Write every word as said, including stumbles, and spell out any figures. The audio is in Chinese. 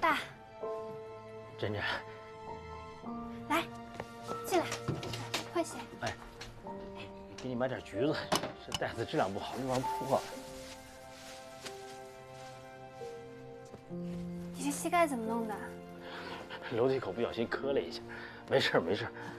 爸， 珍珍， 来，进来，快些。 哎，给你买点橘子，这袋子质量不好，容易破。 你这膝盖怎么弄的？ 楼梯口不小心磕了一下，没事没事。